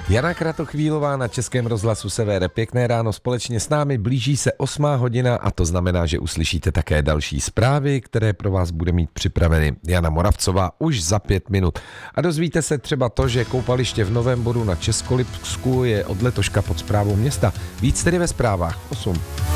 Jana Kratochvílová na Českém rozhlasu Sever. Pěkné ráno společně s námi, blíží se 8 hodina a to znamená, že uslyšíte také další zprávy, které pro vás bude mít připraveny Jana Moravcová už za 5 minut. A dozvíte se třeba to, že koupaliště v Novém Boru na Českolipsku je od letoška pod správou města. Víc tedy ve zprávách 8.